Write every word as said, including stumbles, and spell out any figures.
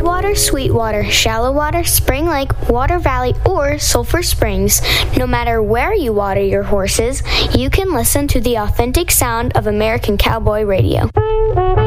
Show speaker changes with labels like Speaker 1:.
Speaker 1: Tidewater, Sweetwater, Shallow Water, Spring Lake, Water Valley, or Sulphur Springs. No matter where you water your horses, you can listen to the authentic sound of American Cowboy Radio.